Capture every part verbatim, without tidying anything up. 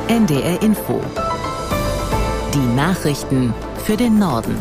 N D R Info. Die Nachrichten für den Norden.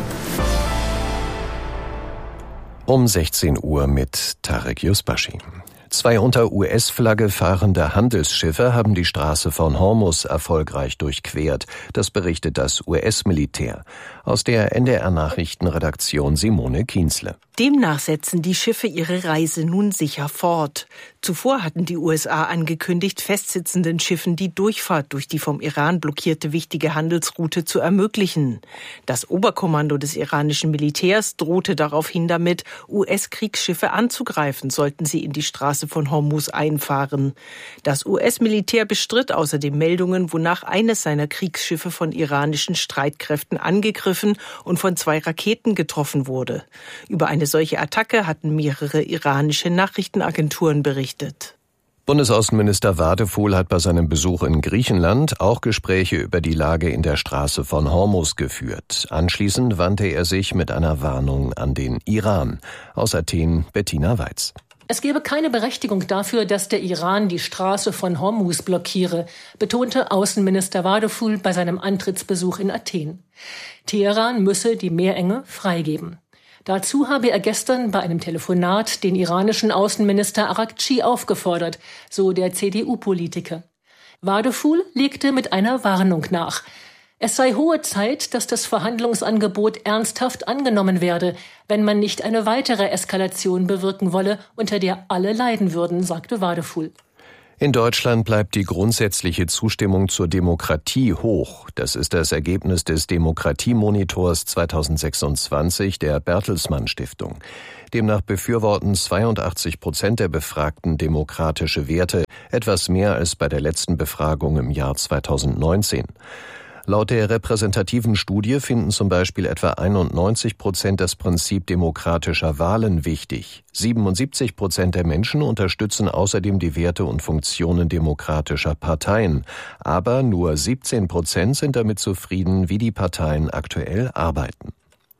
Um sechzehn Uhr mit Tarek Yusbashi. Zwei unter U S-Flagge fahrende Handelsschiffe haben die Straße von Hormuz erfolgreich durchquert. Das berichtet das U S-Militär. Aus der N D R-Nachrichtenredaktion Simone Kienzle. Demnach setzen die Schiffe ihre Reise nun sicher fort. Zuvor hatten die U S A angekündigt, festsitzenden Schiffen die Durchfahrt durch die vom Iran blockierte wichtige Handelsroute zu ermöglichen. Das Oberkommando des iranischen Militärs drohte daraufhin damit, U S-Kriegsschiffe anzugreifen, sollten sie in die Straße von Hormuz einfahren. Das U S-Militär bestritt außerdem Meldungen, wonach eines seiner Kriegsschiffe von iranischen Streitkräften angegriffen und von zwei Raketen getroffen wurde. Über eine solche Attacke hatten mehrere iranische Nachrichtenagenturen berichtet. Bundesaußenminister Wadefuhl hat bei seinem Besuch in Griechenland auch Gespräche über die Lage in der Straße von Hormuz geführt. Anschließend wandte er sich mit einer Warnung an den Iran. Aus Athen Bettina Weiz. Es gebe keine Berechtigung dafür, dass der Iran die Straße von Hormuz blockiere, betonte Außenminister Wadefuhl bei seinem Antrittsbesuch in Athen. Teheran müsse die Meerenge freigeben. Dazu habe er gestern bei einem Telefonat den iranischen Außenminister Araghchi aufgefordert, so der C D U-Politiker. Wadefuhl legte mit einer Warnung nach. Es sei hohe Zeit, dass das Verhandlungsangebot ernsthaft angenommen werde, wenn man nicht eine weitere Eskalation bewirken wolle, unter der alle leiden würden, sagte Wadefuhl. In Deutschland bleibt die grundsätzliche Zustimmung zur Demokratie hoch. Das ist das Ergebnis des Demokratiemonitors zweitausendsechsundzwanzig der Bertelsmann Stiftung. Demnach befürworten zweiundachtzig Prozent der Befragten demokratische Werte, etwas mehr als bei der letzten Befragung im Jahr zweitausendneunzehn. Laut der repräsentativen Studie finden zum Beispiel etwa einundneunzig Prozent das Prinzip demokratischer Wahlen wichtig. siebenundsiebzig Prozent der Menschen unterstützen außerdem die Werte und Funktionen demokratischer Parteien. Aber nur siebzehn Prozent sind damit zufrieden, wie die Parteien aktuell arbeiten.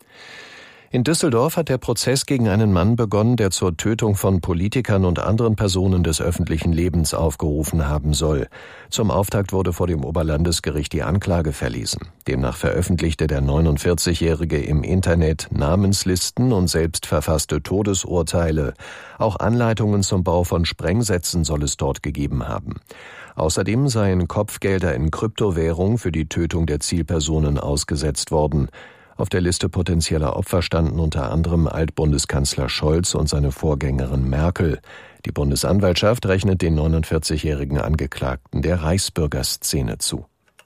In Düsseldorf hat der Prozess gegen einen Mann begonnen, der zur Tötung von Politikern und anderen Personen des öffentlichen Lebens aufgerufen haben soll. Zum Auftakt wurde vor dem Oberlandesgericht die Anklage verlesen. Demnach veröffentlichte der neunundvierzigjährige im Internet Namenslisten und selbst verfasste Todesurteile. Auch Anleitungen zum Bau von Sprengsätzen soll es dort gegeben haben. Außerdem seien Kopfgelder in Kryptowährung für die Tötung der Zielpersonen ausgesetzt worden. Auf der Liste potenzieller Opfer standen unter anderem Altbundeskanzler Scholz und seine Vorgängerin Merkel. Die Bundesanwaltschaft rechnet den neunundvierzigjährigen Angeklagten der Reichsbürgerszene zu.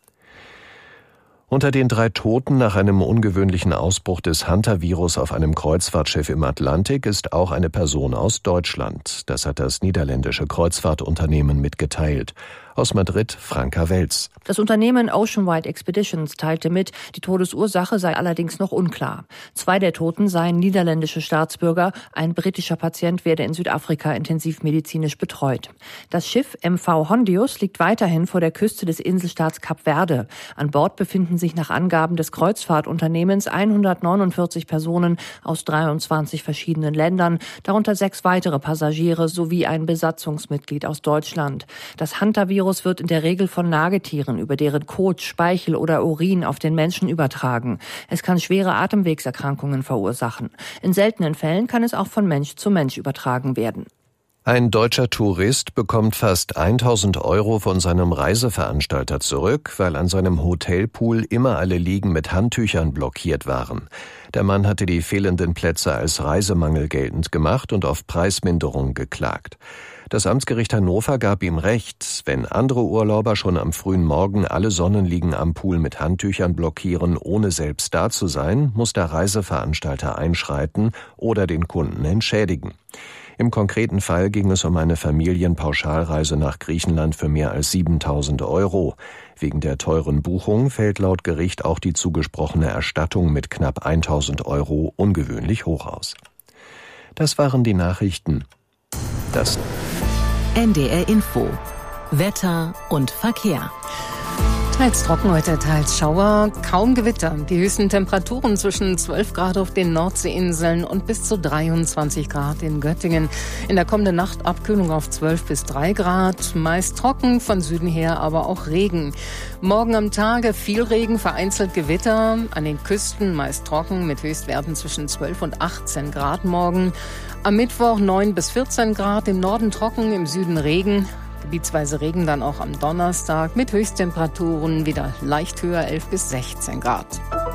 Unter den drei Toten nach einem ungewöhnlichen Ausbruch des Hantavirus auf einem Kreuzfahrtschiff im Atlantik ist auch eine Person aus Deutschland. Das hat das niederländische Kreuzfahrtunternehmen mitgeteilt. Aus Madrid, Franka Welz. Das Unternehmen Oceanwide Expeditions teilte mit, die Todesursache sei allerdings noch unklar. Zwei der Toten seien niederländische Staatsbürger, ein britischer Patient werde in Südafrika intensivmedizinisch betreut. Das Schiff M V Hondius liegt weiterhin vor der Küste des Inselstaats Kap Verde. An Bord befinden sich nach Angaben des Kreuzfahrtunternehmens hundertneunundvierzig Personen aus dreiundzwanzig verschiedenen Ländern, darunter sechs weitere Passagiere sowie ein Besatzungsmitglied aus Deutschland. Das Hantavirus wird in der Regel von Nagetieren über deren Kot, Speichel oder Urin auf den Menschen übertragen. Es kann schwere Atemwegserkrankungen verursachen. In seltenen Fällen kann es auch von Mensch zu Mensch übertragen werden. Ein deutscher Tourist bekommt fast tausend Euro von seinem Reiseveranstalter zurück, weil an seinem Hotelpool immer alle Liegen mit Handtüchern blockiert waren. Der Mann hatte die fehlenden Plätze als Reisemangel geltend gemacht und auf Preisminderung geklagt. Das Amtsgericht Hannover gab ihm recht. Wenn andere Urlauber schon am frühen Morgen alle Sonnenliegen am Pool mit Handtüchern blockieren, ohne selbst da zu sein, muss der Reiseveranstalter einschreiten oder den Kunden entschädigen. Im konkreten Fall ging es um eine Familienpauschalreise nach Griechenland für mehr als siebentausend Euro. Wegen der teuren Buchung fällt laut Gericht auch die zugesprochene Erstattung mit knapp tausend Euro ungewöhnlich hoch aus. Das waren die Nachrichten. Das N D R Info. Wetter und Verkehr. Teils trocken, heute teils Schauer, kaum Gewitter. Die höchsten Temperaturen zwischen zwölf Grad auf den Nordseeinseln und bis zu dreiundzwanzig Grad in Göttingen. In der kommenden Nacht Abkühlung auf zwölf bis drei Grad, meist trocken, von Süden her aber auch Regen. Morgen am Tage viel Regen, vereinzelt Gewitter, an den Küsten meist trocken mit Höchstwerten zwischen zwölf und achtzehn Grad morgen. Am Mittwoch neun bis vierzehn Grad, im Norden trocken, im Süden Regen. Gebietsweise Regen dann auch am Donnerstag mit Höchsttemperaturen wieder leicht höher, elf bis sechzehn Grad.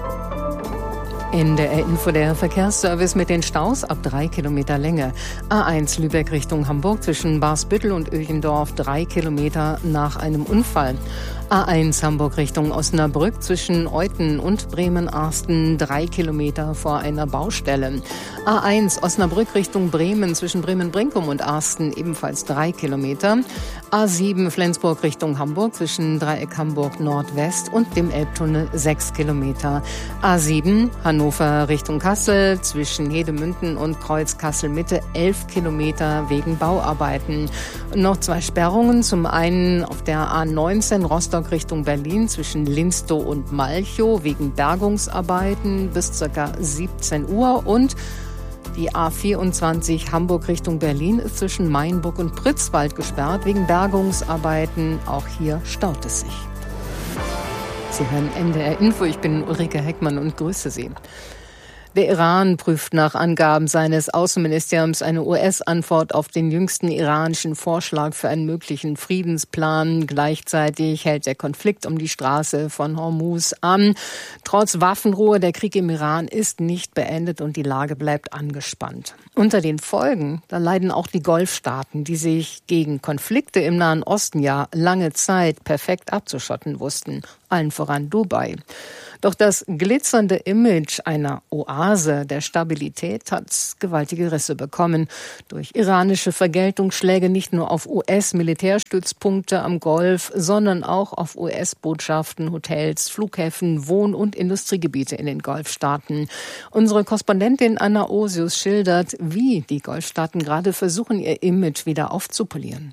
In der Info der Verkehrsservice mit den Staus ab drei Kilometer Länge. A eins Lübeck Richtung Hamburg zwischen Barsbüttel und Öchendorf drei Kilometer nach einem Unfall. A eins Hamburg Richtung Osnabrück zwischen Euthen und Bremen-Arsten drei Kilometer vor einer Baustelle. A eins Osnabrück Richtung Bremen zwischen Bremen-Brinkum und Arsten ebenfalls drei Kilometer. A sieben Flensburg Richtung Hamburg zwischen Dreieck Hamburg Nordwest und dem Elbtunnel sechs Kilometer. A sieben Hannover Richtung Kassel zwischen Hedemünden und Kreuz Kassel Mitte elf Kilometer wegen Bauarbeiten. Und noch zwei Sperrungen, zum einen auf der A neunzehn Rostock Richtung Berlin zwischen Linstow und Malchow wegen Bergungsarbeiten bis ca. siebzehn Uhr und die A vierundzwanzig Hamburg Richtung Berlin ist zwischen Mainburg und Pritzwald gesperrt wegen Bergungsarbeiten. Auch hier staut es sich. Sie hören N D R Info, ich bin Ulrike Heckmann und grüße Sie. Der Iran prüft nach Angaben seines Außenministeriums eine U S-Antwort auf den jüngsten iranischen Vorschlag für einen möglichen Friedensplan. Gleichzeitig hält der Konflikt um die Straße von Hormuz an. Trotz Waffenruhe, der Krieg im Iran ist nicht beendet und die Lage bleibt angespannt. Unter den Folgen, da leiden auch die Golfstaaten, die sich gegen Konflikte im Nahen Osten ja lange Zeit perfekt abzuschotten wussten, allen voran Dubai. Doch das glitzernde Image einer Oase der Stabilität hat gewaltige Risse bekommen. Durch iranische Vergeltungsschläge nicht nur auf U S-Militärstützpunkte am Golf, sondern auch auf U S-Botschaften, Hotels, Flughäfen, Wohn- und Industriegebiete in den Golfstaaten. Unsere Korrespondentin Anna Osius schildert, wie die Golfstaaten gerade versuchen, ihr Image wieder aufzupolieren.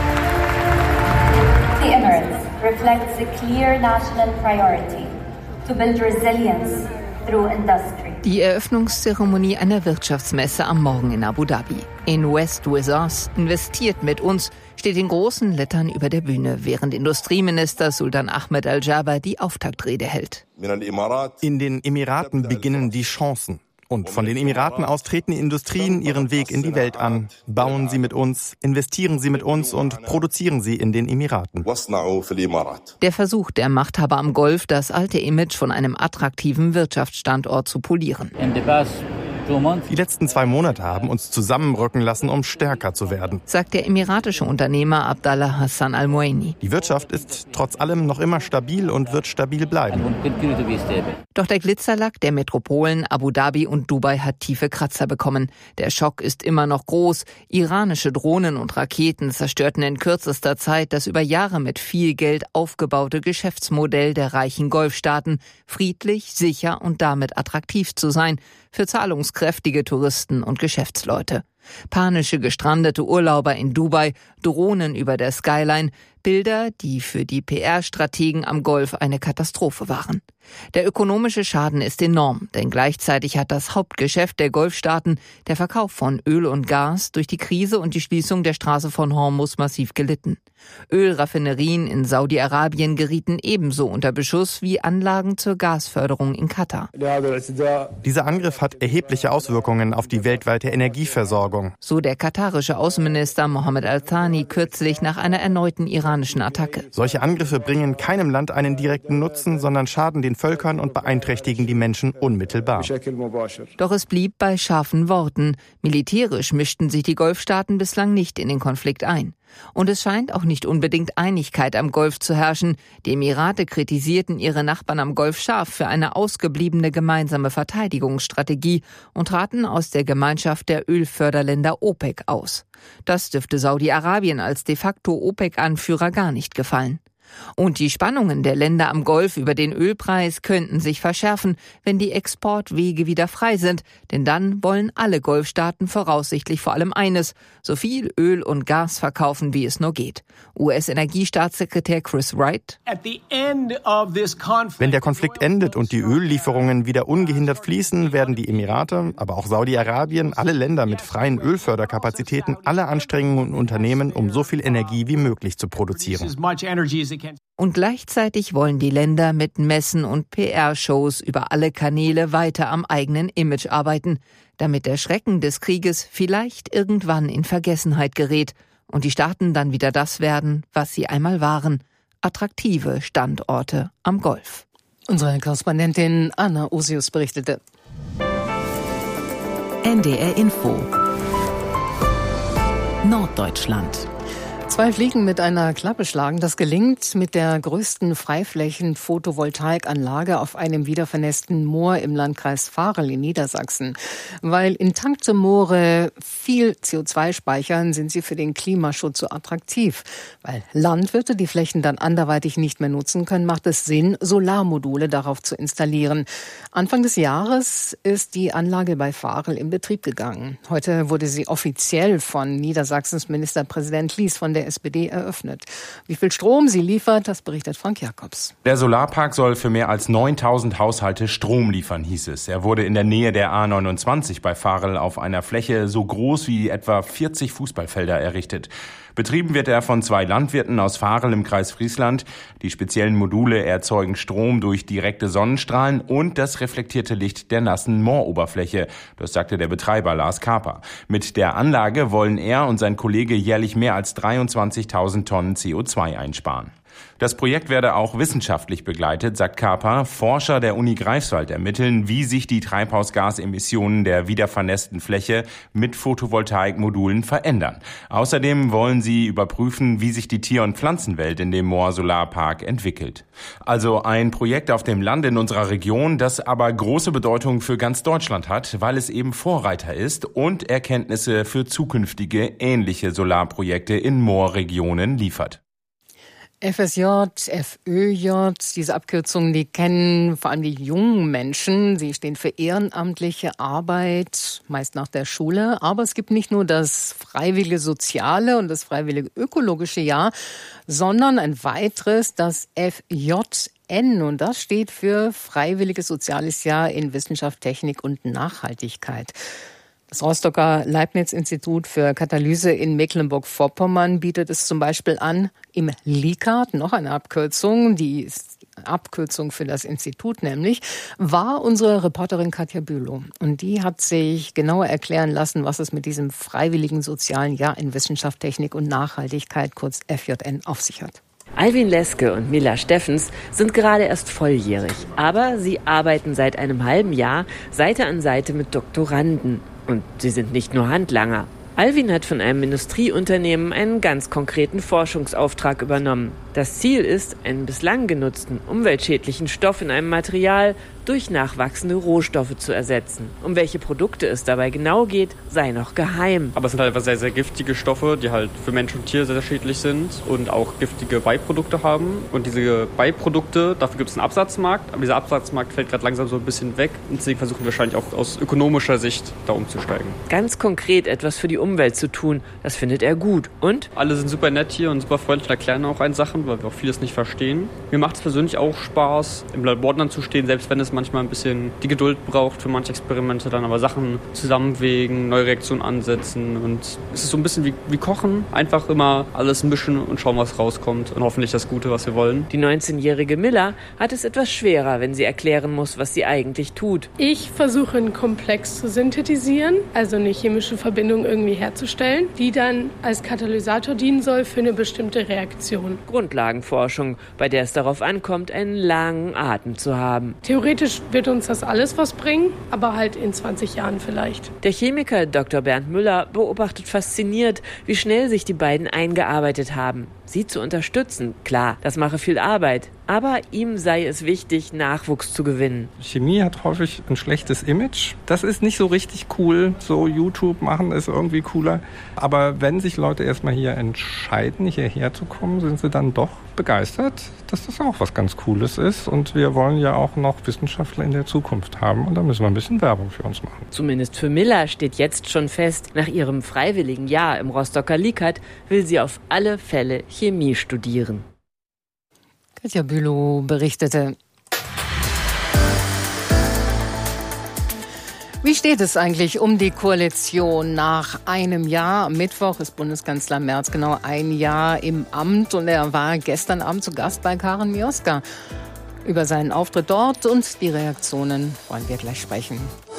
The Emirates reflects a clear national priority to build resilience through industry. Die Eröffnungszeremonie einer Wirtschaftsmesse am Morgen in Abu Dhabi. In West Wizards investiert mit uns steht in großen Lettern über der Bühne, während Industrieminister Sultan Ahmed Al-Jaber die Auftaktrede hält. In den Emiraten beginnen die Chancen. Und von den Emiraten aus treten die Industrien ihren Weg in die Welt an. Bauen sie mit uns, investieren sie mit uns und produzieren sie in den Emiraten. Der Versuch der Machthaber am Golf, das alte Image von einem attraktiven Wirtschaftsstandort zu polieren. Die letzten zwei Monate haben uns zusammenrücken lassen, um stärker zu werden, sagt der emiratische Unternehmer Abdallah Hassan Al-Muaini. Die Wirtschaft ist trotz allem noch immer stabil und wird stabil bleiben. Doch der Glitzerlack der Metropolen Abu Dhabi und Dubai hat tiefe Kratzer bekommen. Der Schock ist immer noch groß. Iranische Drohnen und Raketen zerstörten in kürzester Zeit das über Jahre mit viel Geld aufgebaute Geschäftsmodell der reichen Golfstaaten, friedlich, sicher und damit attraktiv zu sein für zahlungskräftige Touristen und Geschäftsleute. Panische gestrandete Urlauber in Dubai, Drohnen über der Skyline, Bilder, die für die P R-Strategen am Golf eine Katastrophe waren. Der ökonomische Schaden ist enorm, denn gleichzeitig hat das Hauptgeschäft der Golfstaaten, der Verkauf von Öl und Gas, durch die Krise und die Schließung der Straße von Hormuz massiv gelitten. Ölraffinerien in Saudi-Arabien gerieten ebenso unter Beschuss wie Anlagen zur Gasförderung in Katar. Dieser Angriff hat erhebliche Auswirkungen auf die weltweite Energieversorgung. So der katarische Außenminister Mohammed Al-Thani kürzlich nach einer erneuten iranischen Attacke. Solche Angriffe bringen keinem Land einen direkten Nutzen, sondern schaden den Völkern und beeinträchtigen die Menschen unmittelbar. Doch es blieb bei scharfen Worten. Militärisch mischten sich die Golfstaaten bislang nicht in den Konflikt ein. Und es scheint auch nicht unbedingt Einigkeit am Golf zu herrschen. Die Emirate kritisierten ihre Nachbarn am Golf scharf für eine ausgebliebene gemeinsame Verteidigungsstrategie und traten aus der Gemeinschaft der Ölförderländer OPEC aus. Das dürfte Saudi-Arabien als de facto OPEC-Anführer gar nicht gefallen. Und die Spannungen der Länder am Golf über den Ölpreis könnten sich verschärfen, wenn die Exportwege wieder frei sind. Denn dann wollen alle Golfstaaten voraussichtlich vor allem eines: so viel Öl und Gas verkaufen, wie es nur geht. U S-Energiestaatssekretär Chris Wright: Wenn der Konflikt endet und die Öllieferungen wieder ungehindert fließen, werden die Emirate, aber auch Saudi-Arabien, alle Länder mit freien Ölförderkapazitäten alle Anstrengungen unternehmen, um so viel Energie wie möglich zu produzieren. Und gleichzeitig wollen die Länder mit Messen und P R-Shows über alle Kanäle weiter am eigenen Image arbeiten, damit der Schrecken des Krieges vielleicht irgendwann in Vergessenheit gerät und die Staaten dann wieder das werden, was sie einmal waren: attraktive Standorte am Golf. Unsere Korrespondentin Anna Osius berichtete. N D R Info Norddeutschland. Zwei Fliegen mit einer Klappe schlagen. Das gelingt mit der größten Freiflächen-Photovoltaikanlage auf einem wiedervernässten Moor im Landkreis Varel in Niedersachsen. Weil intakte Moore viel C O zwei speichern, sind sie für den Klimaschutz so attraktiv. Weil Landwirte die Flächen dann anderweitig nicht mehr nutzen können, macht es Sinn, Solarmodule darauf zu installieren. Anfang des Jahres ist die Anlage bei Varel in Betrieb gegangen. Heute wurde sie offiziell von Niedersachsens Ministerpräsident Lies von der S P D eröffnet. Wie viel Strom sie liefert, das berichtet Frank Jakobs. Der Solarpark soll für mehr als neuntausend Haushalte Strom liefern, hieß es. Er wurde in der Nähe der A neunundzwanzig bei Varel auf einer Fläche so groß wie etwa vierzig Fußballfelder errichtet. Betrieben wird er von zwei Landwirten aus Varel im Kreis Friesland. Die speziellen Module erzeugen Strom durch direkte Sonnenstrahlen und das reflektierte Licht der nassen Mooroberfläche. Das sagte der Betreiber Lars Kaper. Mit der Anlage wollen er und sein Kollege jährlich mehr als dreiundzwanzigtausend Tonnen C O zwei einsparen. Das Projekt werde auch wissenschaftlich begleitet, sagt Kaper. Forscher der Uni Greifswald ermitteln, wie sich die Treibhausgasemissionen der wiedervernässten Fläche mit Photovoltaikmodulen verändern. Außerdem wollen sie überprüfen, wie sich die Tier- und Pflanzenwelt in dem Moor-Solarpark entwickelt. Also ein Projekt auf dem Land in unserer Region, das aber große Bedeutung für ganz Deutschland hat, weil es eben Vorreiter ist und Erkenntnisse für zukünftige ähnliche Solarprojekte in Moorregionen liefert. F S J, F Ö J, diese Abkürzungen, die kennen vor allem die jungen Menschen. Sie stehen für ehrenamtliche Arbeit, meist nach der Schule. Aber es gibt nicht nur das freiwillige soziale und das freiwillige ökologische Jahr, sondern ein weiteres, das F J N. Und das steht für Freiwilliges Soziales Jahr in Wissenschaft, Technik und Nachhaltigkeit. Das Rostocker Leibniz-Institut für Katalyse in Mecklenburg-Vorpommern bietet es zum Beispiel an. Im LICAT, noch eine Abkürzung, die ist Abkürzung für das Institut nämlich, war unsere Reporterin Katja Bülow. Und die hat sich genauer erklären lassen, was es mit diesem freiwilligen sozialen Jahr in Wissenschaft, Technik und Nachhaltigkeit, kurz F J N, auf sich hat. Alwin Leske und Mila Steffens sind gerade erst volljährig. Aber sie arbeiten seit einem halben Jahr Seite an Seite mit Doktoranden. Und sie sind nicht nur Handlanger. Alwin hat von einem Industrieunternehmen einen ganz konkreten Forschungsauftrag übernommen. Das Ziel ist, einen bislang genutzten, umweltschädlichen Stoff in einem Material durch nachwachsende Rohstoffe zu ersetzen. Um welche Produkte es dabei genau geht, sei noch geheim. Aber es sind halt einfach sehr, sehr giftige Stoffe, die halt für Mensch und Tier sehr, sehr schädlich sind und auch giftige Beiprodukte haben. Und diese Beiprodukte, dafür gibt es einen Absatzmarkt, aber dieser Absatzmarkt fällt gerade langsam so ein bisschen weg. Und deswegen versuchen wir wahrscheinlich auch aus ökonomischer Sicht da umzusteigen. Ganz konkret etwas für die Umwelt zu tun, das findet er gut. Und? Alle sind super nett hier und super freundlich und erklären auch einen Sachen, weil wir auch vieles nicht verstehen. Mir macht es persönlich auch Spaß, im Labor dann zu stehen, selbst wenn es manchmal ein bisschen die Geduld braucht für manche Experimente, dann aber Sachen zusammenwägen, neue Reaktionen ansetzen und es ist so ein bisschen wie, wie Kochen, einfach immer alles mischen und schauen, was rauskommt und hoffentlich das Gute, was wir wollen. Die neunzehnjährige Miller hat es etwas schwerer, wenn sie erklären muss, was sie eigentlich tut. Ich versuche einen Komplex zu synthetisieren, also eine chemische Verbindung irgendwie herzustellen, die dann als Katalysator dienen soll für eine bestimmte Reaktion. Grundlagenforschung, bei der es darauf ankommt, einen langen Atem zu haben. Theoretisch wird uns das alles was bringen, aber halt in zwanzig Jahren vielleicht. Der Chemiker Doktor Bernd Müller beobachtet fasziniert, wie schnell sich die beiden eingearbeitet haben. sie zu unterstützen. Klar, das mache viel Arbeit, aber ihm sei es wichtig, Nachwuchs zu gewinnen. Chemie hat häufig ein schlechtes Image. Das ist nicht so richtig cool. So YouTube machen ist irgendwie cooler. Aber wenn sich Leute erstmal hier entscheiden, hierher zu kommen, sind sie dann doch begeistert, dass das auch was ganz Cooles ist. Und wir wollen ja auch noch Wissenschaftler in der Zukunft haben. Und da müssen wir ein bisschen Werbung für uns machen. Zumindest für Miller steht jetzt schon fest, nach ihrem freiwilligen Jahr im Rostocker Likert will sie auf alle Fälle Chemie studieren. Katja Bülow berichtete. Wie steht es eigentlich um die Koalition nach einem Jahr? Am Mittwoch ist Bundeskanzler Merz genau ein Jahr im Amt und er war gestern Abend zu Gast bei Karen Mioska. Über seinen Auftritt dort und die Reaktionen wollen wir gleich sprechen.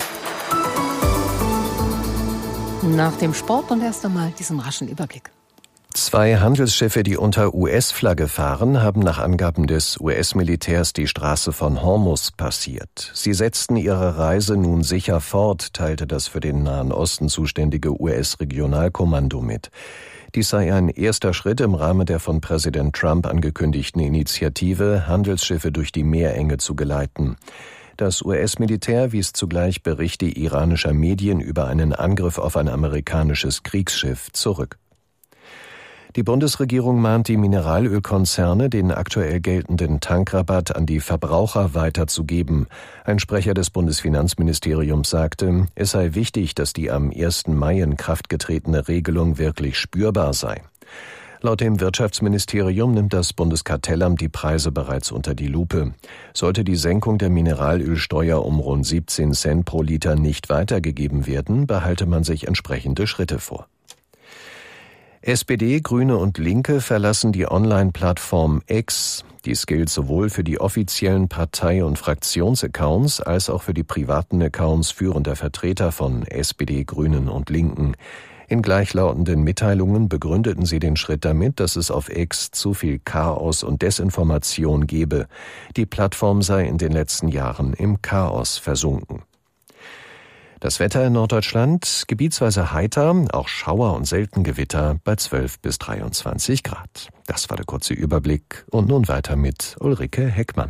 Nach dem Sport und erst einmal diesen raschen Überblick. Zwei Handelsschiffe, die unter U S-Flagge fahren, haben nach Angaben des U S-Militärs die Straße von Hormuz passiert. Sie setzten ihre Reise nun sicher fort, teilte das für den Nahen Osten zuständige U S-Regionalkommando mit. Dies sei ein erster Schritt im Rahmen der von Präsident Trump angekündigten Initiative, Handelsschiffe durch die Meerenge zu geleiten. Das U S-Militär wies zugleich Berichte iranischer Medien über einen Angriff auf ein amerikanisches Kriegsschiff zurück. Die Bundesregierung mahnt die Mineralölkonzerne, den aktuell geltenden Tankrabatt an die Verbraucher weiterzugeben. Ein Sprecher des Bundesfinanzministeriums sagte, es sei wichtig, dass die am ersten Mai in Kraft getretene Regelung wirklich spürbar sei. Laut dem Wirtschaftsministerium nimmt das Bundeskartellamt die Preise bereits unter die Lupe. Sollte die Senkung der Mineralölsteuer um rund siebzehn Cent pro Liter nicht weitergegeben werden, behalte man sich entsprechende Schritte vor. S P D, Grüne und Linke verlassen die Online-Plattform X. Dies gilt sowohl für die offiziellen Partei- und Fraktionsaccounts als auch für die privaten Accounts führender Vertreter von S P D, Grünen und Linken. In gleichlautenden Mitteilungen begründeten sie den Schritt damit, dass es auf X zu viel Chaos und Desinformation gebe. Die Plattform sei in den letzten Jahren im Chaos versunken. Das Wetter in Norddeutschland gebietsweise heiter, auch Schauer und selten Gewitter bei zwölf bis dreiundzwanzig Grad. Das war der kurze Überblick und nun weiter mit Ulrike Heckmann.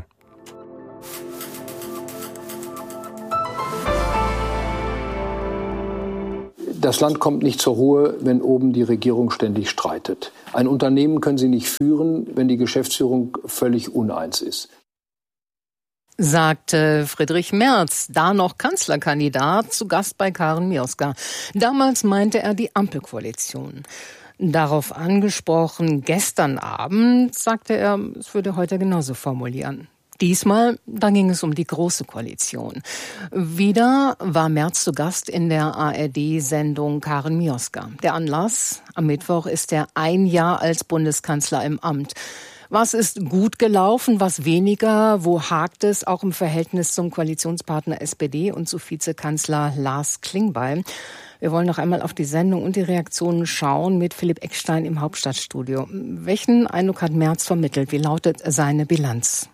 Das Land kommt nicht zur Ruhe, wenn oben die Regierung ständig streitet. Ein Unternehmen können Sie nicht führen, wenn die Geschäftsführung völlig uneins ist. Sagte Friedrich Merz, da noch Kanzlerkandidat, zu Gast bei Karen Mioska. Damals meinte er die Ampelkoalition. Darauf angesprochen, gestern Abend, sagte er, es würde heute genauso formulieren. Diesmal, da ging es um die Große Koalition. Wieder war Merz zu Gast in der A R D-Sendung Karen Mioska. Der Anlass, am Mittwoch ist er ein Jahr als Bundeskanzler im Amt. Was ist gut gelaufen, was weniger? Wo hakt es auch im Verhältnis zum Koalitionspartner S P D und zu Vizekanzler Lars Klingbeil? Wir wollen noch einmal auf die Sendung und die Reaktionen schauen mit Philipp Eckstein im Hauptstadtstudio. Welchen Eindruck hat Merz vermittelt? Wie lautet seine Bilanz?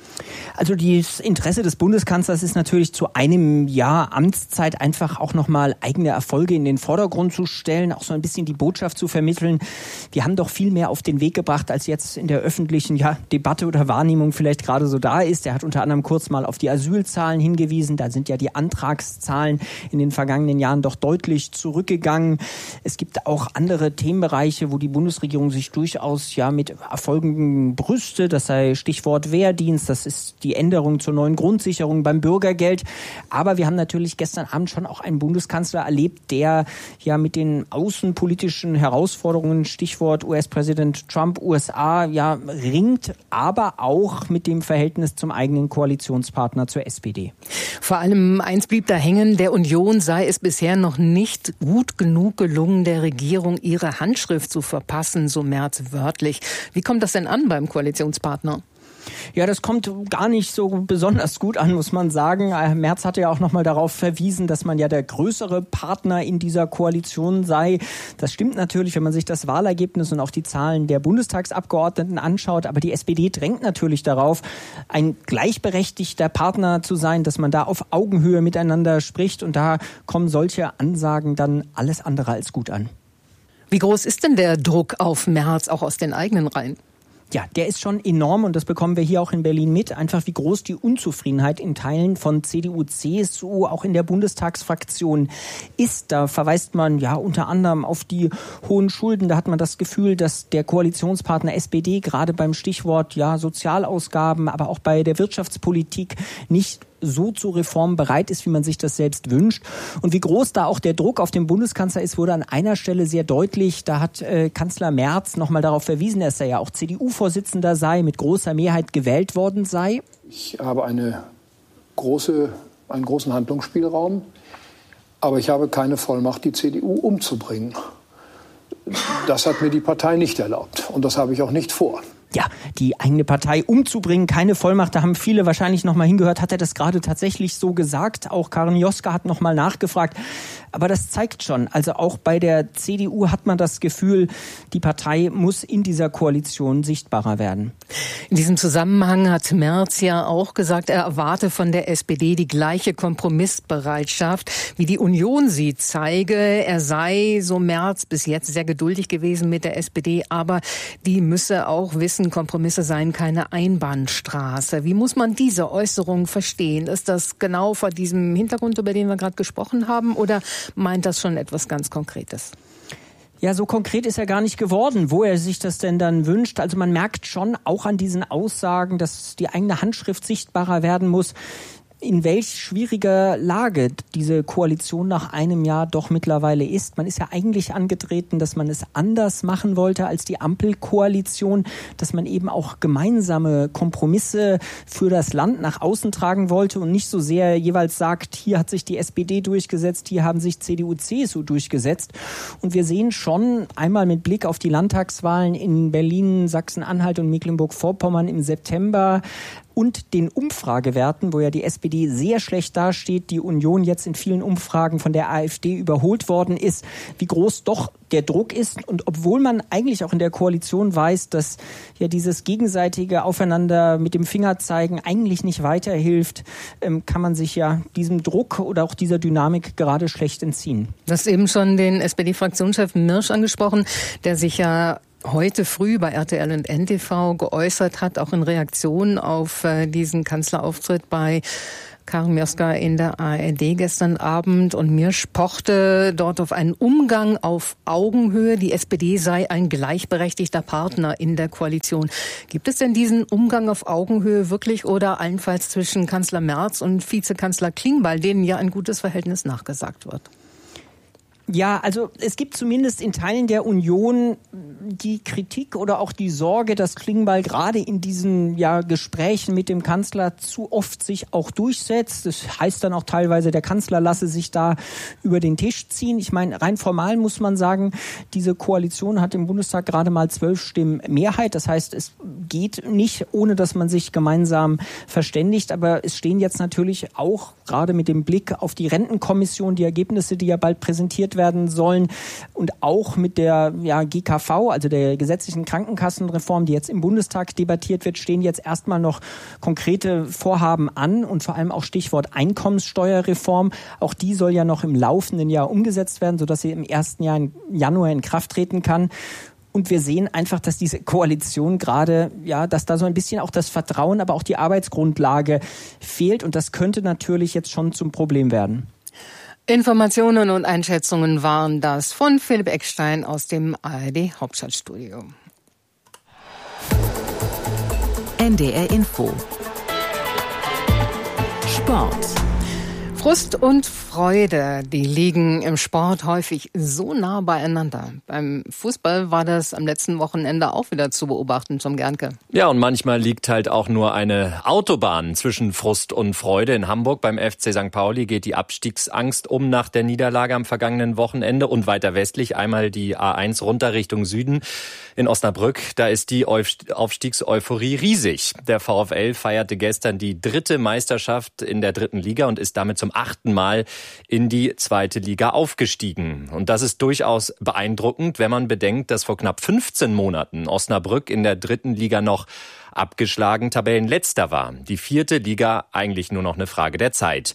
Also das Interesse des Bundeskanzlers ist natürlich zu einem Jahr Amtszeit einfach auch nochmal eigene Erfolge in den Vordergrund zu stellen, auch so ein bisschen die Botschaft zu vermitteln. Wir haben doch viel mehr auf den Weg gebracht, als jetzt in der öffentlichen ja, Debatte oder Wahrnehmung vielleicht gerade so da ist. Er hat unter anderem kurz mal auf die Asylzahlen hingewiesen. Da sind ja die Antragszahlen in den vergangenen Jahren doch deutlich zurückgegangen. Es gibt auch andere Themenbereiche, wo die Bundesregierung sich durchaus ja mit Erfolgen brüstet. Das sei Stichwort Wehrdienst, das ist die Änderung zur neuen Grundsicherung beim Bürgergeld. Aber wir haben natürlich gestern Abend schon auch einen Bundeskanzler erlebt, der ja mit den außenpolitischen Herausforderungen, Stichwort U S-Präsident Trump, U S A, ja ringt, aber auch mit dem Verhältnis zum eigenen Koalitionspartner zur S P D. Vor allem eins blieb da hängen, der Union sei es bisher noch nicht gut genug gelungen, der Regierung ihre Handschrift zu verpassen, so Merz wörtlich. Wie kommt das denn an beim Koalitionspartner? Ja, das kommt gar nicht so besonders gut an, muss man sagen. Merz hatte ja auch noch mal darauf verwiesen, dass man ja der größere Partner in dieser Koalition sei. Das stimmt natürlich, wenn man sich das Wahlergebnis und auch die Zahlen der Bundestagsabgeordneten anschaut. Aber die S P D drängt natürlich darauf, ein gleichberechtigter Partner zu sein, dass man da auf Augenhöhe miteinander spricht. Und da kommen solche Ansagen dann alles andere als gut an. Wie groß ist denn der Druck auf Merz, auch aus den eigenen Reihen? Ja, der ist schon enorm und das bekommen wir hier auch in Berlin mit. Einfach wie groß die Unzufriedenheit in Teilen von C D U, C S U, auch in der Bundestagsfraktion ist. Da verweist man ja unter anderem auf die hohen Schulden. Da hat man das Gefühl, dass der Koalitionspartner S P D gerade beim Stichwort ja Sozialausgaben, aber auch bei der Wirtschaftspolitik nicht so zu Reformen bereit ist, wie man sich das selbst wünscht. Und wie groß da auch der Druck auf den Bundeskanzler ist, wurde an einer Stelle sehr deutlich. Da hat äh, Kanzler Merz nochmal darauf verwiesen, dass er ja auch C D U-Vorsitzender sei, mit großer Mehrheit gewählt worden sei. Ich habe eine große, einen großen Handlungsspielraum, aber ich habe keine Vollmacht, die C D U umzubringen. Das hat mir die Partei nicht erlaubt und das habe ich auch nicht vor. Ja, die eigene Partei umzubringen, keine Vollmacht, da haben viele wahrscheinlich noch mal hingehört, hat er das gerade tatsächlich so gesagt? Auch Karin Joska hat noch mal nachgefragt. Aber das zeigt schon, also auch bei der C D U hat man das Gefühl, die Partei muss in dieser Koalition sichtbarer werden. In diesem Zusammenhang hat Merz ja auch gesagt, er erwarte von der S P D die gleiche Kompromissbereitschaft, wie die Union sie zeige. Er sei, so Merz, bis jetzt sehr geduldig gewesen mit der S P D, aber die müsse auch wissen, Kompromisse seien keine Einbahnstraße. Wie muss man diese Äußerung verstehen? Ist das genau vor diesem Hintergrund, über den wir gerade gesprochen haben, oder meint das schon etwas ganz Konkretes? Ja, so konkret ist er gar nicht geworden, wo er sich das denn dann wünscht. Also man merkt schon auch an diesen Aussagen, dass die eigene Handschrift sichtbarer werden muss, in welch schwieriger Lage diese Koalition nach einem Jahr doch mittlerweile ist. Man ist ja eigentlich angetreten, dass man es anders machen wollte als die Ampelkoalition, dass man eben auch gemeinsame Kompromisse für das Land nach außen tragen wollte und nicht so sehr jeweils sagt, hier hat sich die S P D durchgesetzt, hier haben sich C D U, C S U durchgesetzt. Und wir sehen schon einmal mit Blick auf die Landtagswahlen in Berlin, Sachsen-Anhalt und Mecklenburg-Vorpommern im September, und den Umfragewerten, wo ja die S P D sehr schlecht dasteht, die Union jetzt in vielen Umfragen von der AfD überholt worden ist, wie groß doch der Druck ist. Und obwohl man eigentlich auch in der Koalition weiß, dass ja dieses gegenseitige Aufeinander mit dem Finger zeigen eigentlich nicht weiterhilft, kann man sich ja diesem Druck oder auch dieser Dynamik gerade schlecht entziehen. Du hast eben schon den S P D-Fraktionschef Mirsch angesprochen, der sich ja heute früh bei R T L und N T V geäußert hat, auch in Reaktion auf äh, diesen Kanzlerauftritt bei Karin Joska in der A R D gestern Abend. Und Mirsch pochte dort auf einen Umgang auf Augenhöhe. Die S P D sei ein gleichberechtigter Partner in der Koalition. Gibt es denn diesen Umgang auf Augenhöhe wirklich oder allenfalls zwischen Kanzler Merz und Vizekanzler Klingbeil, denen ja ein gutes Verhältnis nachgesagt wird? Ja, also es gibt zumindest in Teilen der Union die Kritik oder auch die Sorge, dass Klingbeil gerade in diesen ja, Gesprächen mit dem Kanzler zu oft sich auch durchsetzt. Das heißt dann auch teilweise, der Kanzler lasse sich da über den Tisch ziehen. Ich meine, rein formal muss man sagen, diese Koalition hat im Bundestag gerade mal zwölf Stimmen Mehrheit. Das heißt, es geht nicht, ohne dass man sich gemeinsam verständigt. Aber es stehen jetzt natürlich auch gerade mit dem Blick auf die Rentenkommission, die Ergebnisse, die ja bald präsentiert werden, werden sollen und auch mit der ja, G K V, also der gesetzlichen Krankenkassenreform, die jetzt im Bundestag debattiert wird, stehen jetzt erstmal noch konkrete Vorhaben an und vor allem auch Stichwort Einkommenssteuerreform. Auch die soll ja noch im laufenden Jahr umgesetzt werden, sodass sie im ersten Jahr im Januar in Kraft treten kann. Und wir sehen einfach, dass diese Koalition gerade, ja, dass da so ein bisschen auch das Vertrauen, aber auch die Arbeitsgrundlage fehlt. Und das könnte natürlich jetzt schon zum Problem werden. Informationen und Einschätzungen waren das von Philipp Eckstein aus dem A R D Hauptstadtstudio. N D R Info. Sport. Frust und Freude, die liegen im Sport häufig so nah beieinander. Beim Fußball war das am letzten Wochenende auch wieder zu beobachten, Tom Gernke. Ja, und manchmal liegt halt auch nur eine Autobahn zwischen Frust und Freude. In Hamburg beim F C Sankt Pauli geht die Abstiegsangst um nach der Niederlage am vergangenen Wochenende. Und weiter westlich einmal die A eins runter Richtung Süden. In Osnabrück, da ist die Aufstiegseuphorie riesig. Der VfL feierte gestern die dritte Meisterschaft in der dritten Liga und ist damit zum achten Mal in die zweite Liga aufgestiegen. Und das ist durchaus beeindruckend, wenn man bedenkt, dass vor knapp fünfzehn Monaten Osnabrück in der dritten Liga noch abgeschlagen Tabellenletzter war. Die vierte Liga eigentlich nur noch eine Frage der Zeit.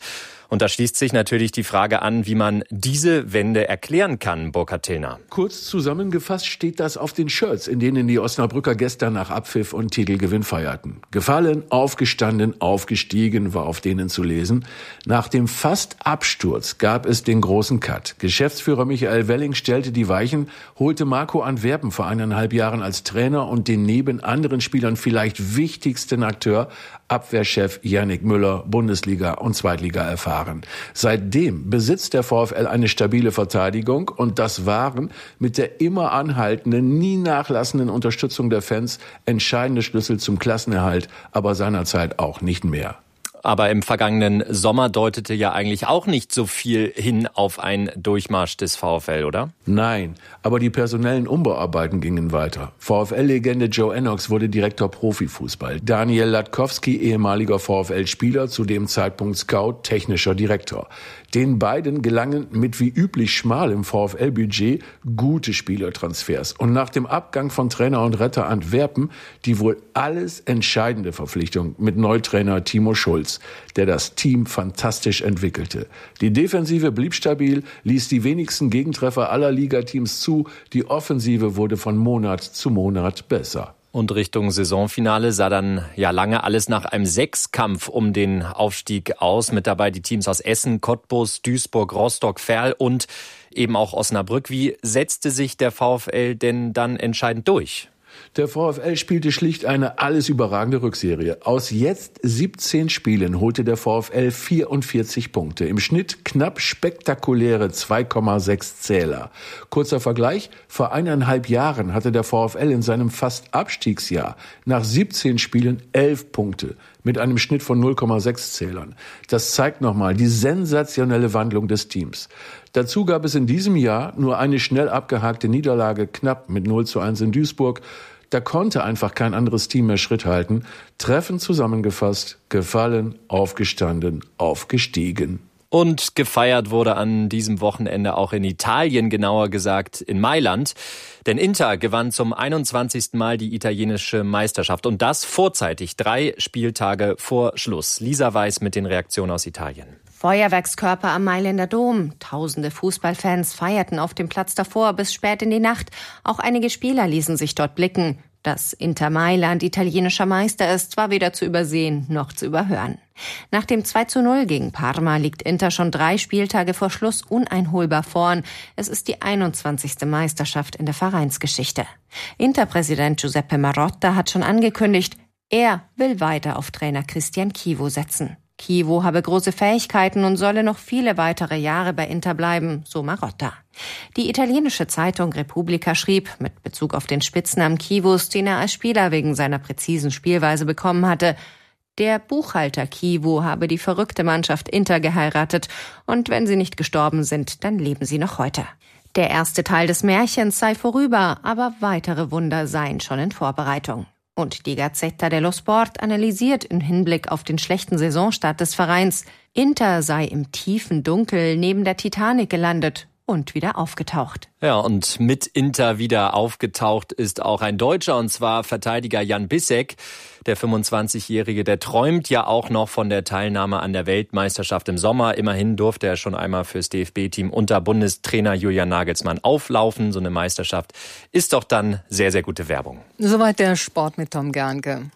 Und da schließt sich natürlich die Frage an, wie man diese Wende erklären kann, Burkhard Tillner. Kurz zusammengefasst steht das auf den Shirts, in denen die Osnabrücker gestern nach Abpfiff und Titelgewinn feierten. Gefallen, aufgestanden, aufgestiegen war auf denen zu lesen. Nach dem Fast-Absturz gab es den großen Cut. Geschäftsführer Michael Welling stellte die Weichen, holte Marco Antwerpen vor eineinhalb Jahren als Trainer und den neben anderen Spielern vielleicht wichtigsten Akteur, Abwehrchef Yannick Müller, Bundesliga und Zweitliga erfahren. Seitdem besitzt der VfL eine stabile Verteidigung und das waren mit der immer anhaltenden, nie nachlassenden Unterstützung der Fans entscheidende Schlüssel zum Klassenerhalt, aber seinerzeit auch nicht mehr. Aber im vergangenen Sommer deutete ja eigentlich auch nicht so viel hin auf einen Durchmarsch des VfL, oder? Nein, aber die personellen Umbauarbeiten gingen weiter. VfL-Legende Joe Ennox wurde Direktor Profifußball. Daniel Latkowski, ehemaliger VfL-Spieler, zu dem Zeitpunkt Scout, technischer Direktor. Den beiden gelangen mit wie üblich schmalem VfL-Budget gute Spielertransfers. Und nach dem Abgang von Trainer und Retter Antwerpen die wohl alles entscheidende Verpflichtung mit Neutrainer Timo Schulz, der das Team fantastisch entwickelte. Die Defensive blieb stabil, ließ die wenigsten Gegentreffer aller Ligateams zu. Die Offensive wurde von Monat zu Monat besser. Und Richtung Saisonfinale sah dann ja lange alles nach einem Sechskampf um den Aufstieg aus. Mit dabei die Teams aus Essen, Cottbus, Duisburg, Rostock, Verl und eben auch Osnabrück. Wie setzte sich der VfL denn dann entscheidend durch? Der VfL spielte schlicht eine alles überragende Rückserie. Aus jetzt siebzehn Spielen holte der VfL vierundvierzig Punkte. Im Schnitt knapp spektakuläre zwei Komma sechs Zähler. Kurzer Vergleich, vor eineinhalb Jahren hatte der VfL in seinem fast Abstiegsjahr nach siebzehn Spielen elf Punkte mit einem Schnitt von null Komma sechs Zählern. Das zeigt nochmal die sensationelle Wandlung des Teams. Dazu gab es in diesem Jahr nur eine schnell abgehakte Niederlage, knapp mit null zu eins in Duisburg. Da konnte einfach kein anderes Team mehr Schritt halten. Treffend zusammengefasst, gefallen, aufgestanden, aufgestiegen. Und gefeiert wurde an diesem Wochenende auch in Italien, genauer gesagt in Mailand. Denn Inter gewann zum einundzwanzigsten Mal die italienische Meisterschaft. Und das vorzeitig, drei Spieltage vor Schluss. Lisa Weiß mit den Reaktionen aus Italien. Feuerwerkskörper am Mailänder Dom. Tausende Fußballfans feierten auf dem Platz davor bis spät in die Nacht. Auch einige Spieler ließen sich dort blicken. Dass Inter Mailand italienischer Meister ist, war weder zu übersehen noch zu überhören. Nach dem zwei zu null gegen Parma liegt Inter schon drei Spieltage vor Schluss uneinholbar vorn. Es ist die einundzwanzigste Meisterschaft in der Vereinsgeschichte. Interpräsident Giuseppe Marotta hat schon angekündigt, er will weiter auf Trainer Christian Chivo setzen. Chivo habe große Fähigkeiten und solle noch viele weitere Jahre bei Inter bleiben, so Marotta. Die italienische Zeitung Repubblica schrieb, mit Bezug auf den Spitznamen Chivos, den er als Spieler wegen seiner präzisen Spielweise bekommen hatte, der Buchhalter Chivo habe die verrückte Mannschaft Inter geheiratet und wenn sie nicht gestorben sind, dann leben sie noch heute. Der erste Teil des Märchens sei vorüber, aber weitere Wunder seien schon in Vorbereitung. Und die Gazzetta dello Sport analysiert im Hinblick auf den schlechten Saisonstart des Vereins, Inter sei im tiefen Dunkel neben der Titanic gelandet und wieder aufgetaucht. Ja, und mit Inter wieder aufgetaucht ist auch ein Deutscher, und zwar Verteidiger Jan Bissek. Der fünfundzwanzigjährige, der träumt ja auch noch von der Teilnahme an der Weltmeisterschaft im Sommer. Immerhin durfte er schon einmal fürs D F B-Team unter Bundestrainer Julian Nagelsmann auflaufen. So eine Meisterschaft ist doch dann sehr, sehr gute Werbung. Soweit der Sport mit Tom Gernke.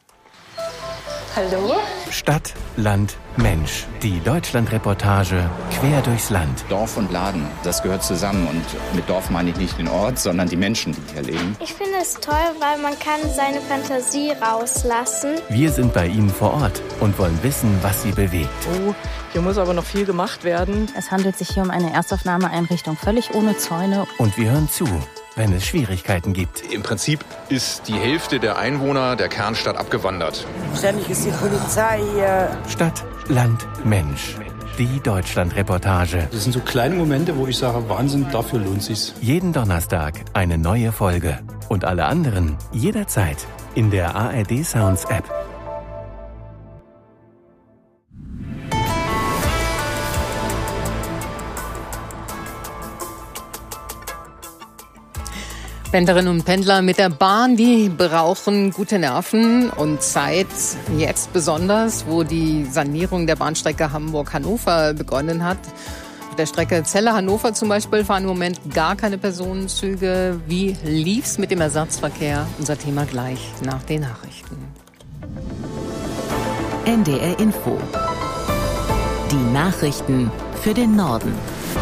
Hallo? Stadt, Land, Mensch. Die Deutschland-Reportage quer durchs Land. Dorf und Laden, das gehört zusammen. Und mit Dorf meine ich nicht den Ort, sondern die Menschen, die hier leben. Ich finde es toll, weil man kann seine Fantasie rauslassen. Wir sind bei Ihnen vor Ort und wollen wissen, was Sie bewegt. Oh, hier muss aber noch viel gemacht werden. Es handelt sich hier um eine Erstaufnahmeeinrichtung, völlig ohne Zäune. Und wir hören zu, wenn es Schwierigkeiten gibt. Im Prinzip ist die Hälfte der Einwohner der Kernstadt abgewandert. Ständig ist die Polizei hier. Stadt, Land, Mensch. Die Deutschland-Reportage. Das sind so kleine Momente, wo ich sage, Wahnsinn, dafür lohnt sich's. Jeden Donnerstag eine neue Folge. Und alle anderen jederzeit in der A R D Sounds App. Pendlerinnen und Pendler mit der Bahn, die brauchen gute Nerven und Zeit, jetzt besonders, wo die Sanierung der Bahnstrecke Hamburg-Hannover begonnen hat. Auf der Strecke Celle-Hannover zum Beispiel fahren im Moment gar keine Personenzüge. Wie lief's mit dem Ersatzverkehr? Unser Thema gleich nach den Nachrichten. N D R Info. Die Nachrichten für den Norden.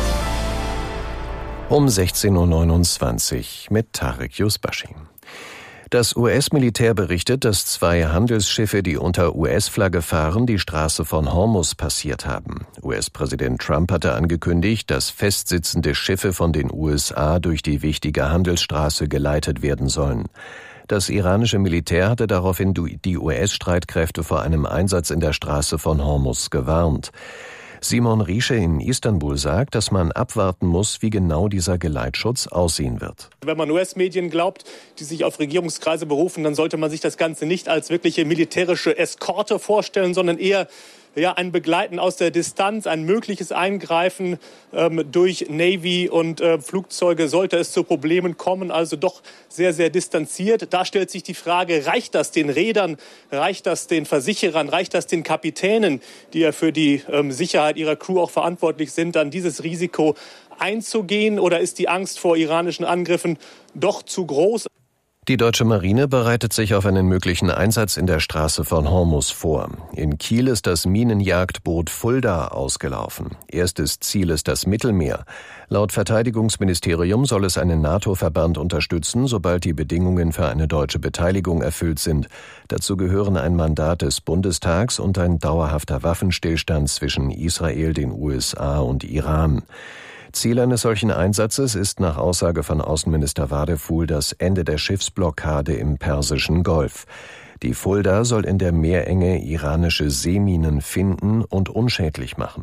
Um sechzehn Uhr neunundzwanzig mit Tarek Yusbashi. Das U S-Militär berichtet, dass zwei Handelsschiffe, die unter U S-Flagge fahren, die Straße von Hormuz passiert haben. U S-Präsident Trump hatte angekündigt, dass festsitzende Schiffe von den U S A durch die wichtige Handelsstraße geleitet werden sollen. Das iranische Militär hatte daraufhin die U S-Streitkräfte vor einem Einsatz in der Straße von Hormuz gewarnt. Simon Riesche in Istanbul sagt, dass man abwarten muss, wie genau dieser Geleitschutz aussehen wird. Wenn man U S-Medien glaubt, die sich auf Regierungskreise berufen, dann sollte man sich das Ganze nicht als wirkliche militärische Eskorte vorstellen, sondern eher ja, ein Begleiten aus der Distanz, ein mögliches Eingreifen ähm, durch Navy und äh, Flugzeuge, sollte es zu Problemen kommen, also doch sehr, sehr distanziert. Da stellt sich die Frage, reicht das den Reedern, reicht das den Versicherern, reicht das den Kapitänen, die ja für die ähm, Sicherheit ihrer Crew auch verantwortlich sind, dann dieses Risiko einzugehen, oder ist die Angst vor iranischen Angriffen doch zu groß? Die deutsche Marine bereitet sich auf einen möglichen Einsatz in der Straße von Hormuz vor. In Kiel ist das Minenjagdboot Fulda ausgelaufen. Erstes Ziel ist das Mittelmeer. Laut Verteidigungsministerium soll es einen NATO-Verband unterstützen, sobald die Bedingungen für eine deutsche Beteiligung erfüllt sind. Dazu gehören ein Mandat des Bundestags und ein dauerhafter Waffenstillstand zwischen Israel, den U S A und Iran. Ziel eines solchen Einsatzes ist nach Aussage von Außenminister Wadefuhl das Ende der Schiffsblockade im Persischen Golf. Die Fulda soll in der Meerenge iranische Seeminen finden und unschädlich machen.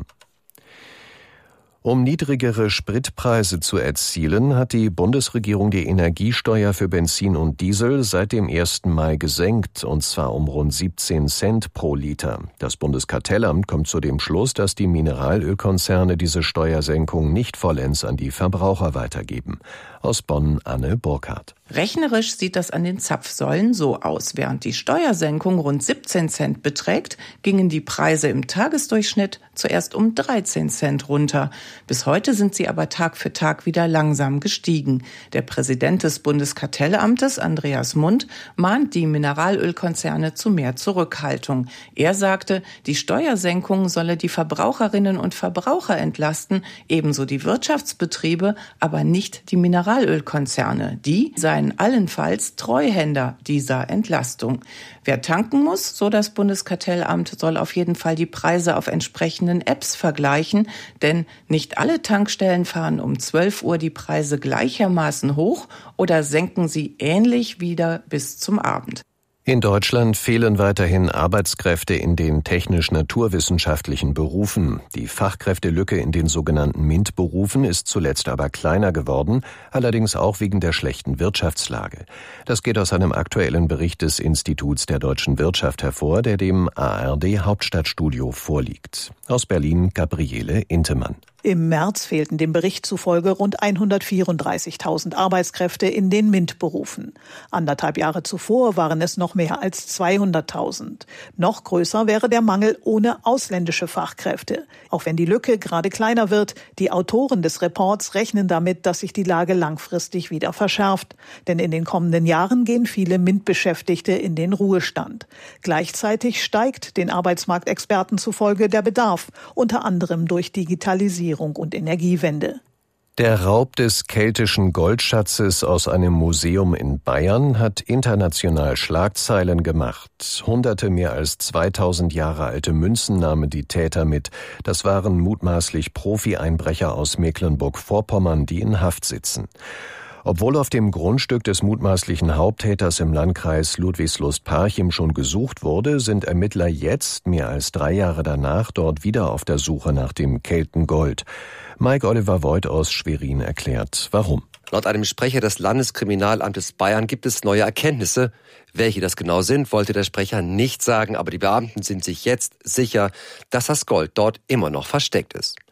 Um niedrigere Spritpreise zu erzielen, hat die Bundesregierung die Energiesteuer für Benzin und Diesel seit dem ersten Mai gesenkt, und zwar um rund siebzehn Cent pro Liter. Das Bundeskartellamt kommt zu dem Schluss, dass die Mineralölkonzerne diese Steuersenkung nicht vollends an die Verbraucher weitergeben. Aus Bonn Anne Burkhardt. Rechnerisch sieht das an den Zapfsäulen so aus. Während die Steuersenkung rund siebzehn Cent beträgt, gingen die Preise im Tagesdurchschnitt zuerst um dreizehn Cent runter. Bis heute sind sie aber Tag für Tag wieder langsam gestiegen. Der Präsident des Bundeskartellamtes, Andreas Mund, mahnt die Mineralölkonzerne zu mehr Zurückhaltung. Er sagte, die Steuersenkung solle die Verbraucherinnen und Verbraucher entlasten, ebenso die Wirtschaftsbetriebe, aber nicht die Mineralölkonzerne. Die seien allenfalls Treuhänder dieser Entlastung. Wer tanken muss, so das Bundeskartellamt, soll auf jeden Fall die Preise auf entsprechenden Apps vergleichen, denn nicht alle Tankstellen fahren um zwölf Uhr die Preise gleichermaßen hoch oder senken sie ähnlich wieder bis zum Abend. In Deutschland fehlen weiterhin Arbeitskräfte in den technisch-naturwissenschaftlichen Berufen. Die Fachkräftelücke in den sogenannten MINT-Berufen ist zuletzt aber kleiner geworden, allerdings auch wegen der schlechten Wirtschaftslage. Das geht aus einem aktuellen Bericht des Instituts der deutschen Wirtschaft hervor, der dem A R D-Hauptstadtstudio vorliegt. Aus Berlin Gabriele Intemann. Im März fehlten dem Bericht zufolge rund hundertvierunddreißigtausend Arbeitskräfte in den MINT-Berufen. Anderthalb Jahre zuvor waren es noch mehr als zweihunderttausend. Noch größer wäre der Mangel ohne ausländische Fachkräfte. Auch wenn die Lücke gerade kleiner wird, die Autoren des Reports rechnen damit, dass sich die Lage langfristig wieder verschärft. Denn in den kommenden Jahren gehen viele MINT-Beschäftigte in den Ruhestand. Gleichzeitig steigt den Arbeitsmarktexperten zufolge der Bedarf, unter anderem durch Digitalisierung und Energiewende. Der Raub des keltischen Goldschatzes aus einem Museum in Bayern hat international Schlagzeilen gemacht. Hunderte mehr als zweitausend Jahre alte Münzen nahmen die Täter mit. Das waren mutmaßlich Profi-Einbrecher aus Mecklenburg-Vorpommern, die in Haft sitzen. Obwohl auf dem Grundstück des mutmaßlichen Haupttäters im Landkreis Ludwigslust-Parchim schon gesucht wurde, sind Ermittler jetzt, mehr als drei Jahre danach, dort wieder auf der Suche nach dem Keltengold. Mike Oliver Voigt aus Schwerin erklärt, warum. Laut einem Sprecher des Landeskriminalamtes Bayern gibt es neue Erkenntnisse. Welche das genau sind, wollte der Sprecher nicht sagen, aber die Beamten sind sich jetzt sicher, dass das Gold dort immer noch versteckt ist.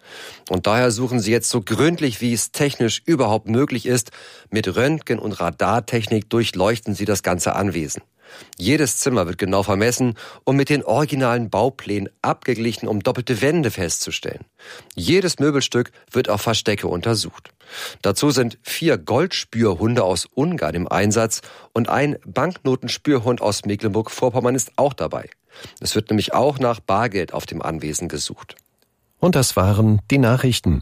Und daher suchen sie jetzt so gründlich, wie es technisch überhaupt möglich ist. Mit Röntgen- und Radartechnik durchleuchten sie das ganze Anwesen. Jedes Zimmer wird genau vermessen und mit den originalen Bauplänen abgeglichen, um doppelte Wände festzustellen. Jedes Möbelstück wird auf Verstecke untersucht. Dazu sind vier Goldspürhunde aus Ungarn im Einsatz und ein Banknotenspürhund aus Mecklenburg-Vorpommern ist auch dabei. Es wird nämlich auch nach Bargeld auf dem Anwesen gesucht. Und das waren die Nachrichten.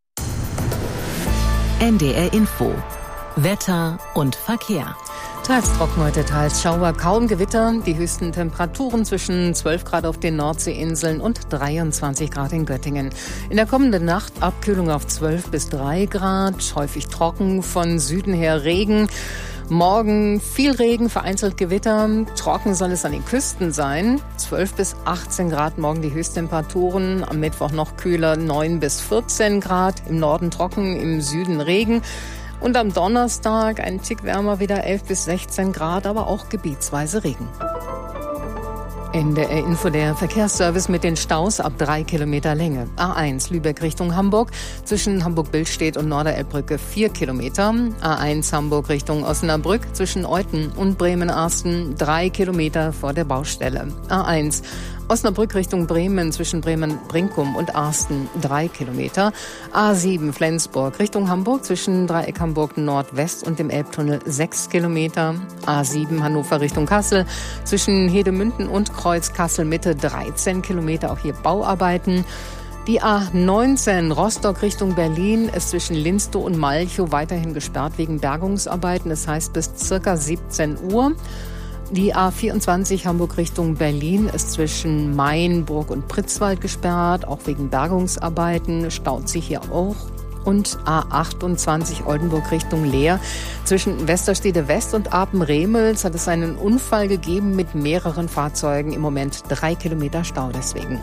N D R Info. Wetter und Verkehr. Teils trocken heute, teils Schauer, kaum Gewitter. Die höchsten Temperaturen zwischen zwölf Grad auf den Nordseeinseln und dreiundzwanzig Grad in Göttingen. In der kommenden Nacht Abkühlung auf zwölf bis drei Grad, häufig trocken, von Süden her Regen. Morgen viel Regen, vereinzelt Gewitter. Trocken soll es an den Küsten sein. zwölf bis achtzehn Grad morgen die Höchsttemperaturen. Am Mittwoch noch kühler, neun bis vierzehn Grad. Im Norden trocken, im Süden Regen. Und am Donnerstag ein Tick wärmer, wieder elf bis sechzehn Grad, aber auch gebietsweise Regen. In der Info der Verkehrsservice mit den Staus ab drei Kilometer Länge. A eins Lübeck Richtung Hamburg, zwischen Hamburg-Billstedt und Norderelbbrücke vier Kilometer. A eins Hamburg Richtung Osnabrück, zwischen Euthen und Bremen-Arsten drei Kilometer vor der Baustelle. A eins Osnabrück Richtung Bremen, zwischen Bremen-Brinkum und Arsten drei Kilometer. A sieben Flensburg Richtung Hamburg, zwischen Dreieck Hamburg Nordwest und dem Elbtunnel sechs Kilometer. A sieben Hannover Richtung Kassel, zwischen Hedemünden und Kreuz Kassel Mitte dreizehn Kilometer, auch hier Bauarbeiten. Die A neunzehn Rostock Richtung Berlin ist zwischen Linstow und Malchow weiterhin gesperrt wegen Bergungsarbeiten. Das heißt bis circa siebzehn Uhr. Die A vierundzwanzig Hamburg Richtung Berlin ist zwischen Main, Burg und Pritzwalk gesperrt, auch wegen Bergungsarbeiten, staut sich hier auch. Und A achtundzwanzig Oldenburg Richtung Leer. Zwischen Westerstede West und Apen-Remels hat es einen Unfall gegeben mit mehreren Fahrzeugen. Im Moment drei Kilometer Stau deswegen.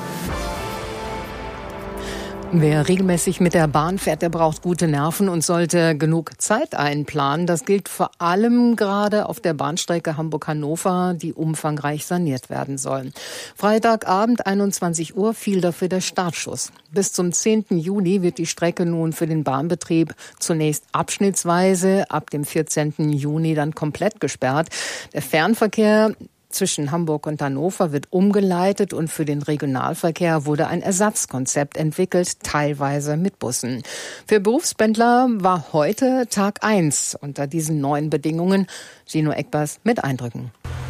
Wer regelmäßig mit der Bahn fährt, der braucht gute Nerven und sollte genug Zeit einplanen. Das gilt vor allem gerade auf der Bahnstrecke Hamburg-Hannover, die umfangreich saniert werden soll. Freitagabend einundzwanzig Uhr fiel dafür der Startschuss. Bis zum zehnten Juli wird die Strecke nun für den Bahnbetrieb zunächst abschnittsweise, ab dem vierzehnten Juni dann komplett gesperrt. Der Fernverkehr zwischen Hamburg und Hannover wird umgeleitet und für den Regionalverkehr wurde ein Ersatzkonzept entwickelt, teilweise mit Bussen. Für Berufspendler war heute Tag eins unter diesen neuen Bedingungen. Gino Eckbers mit Eindrücken.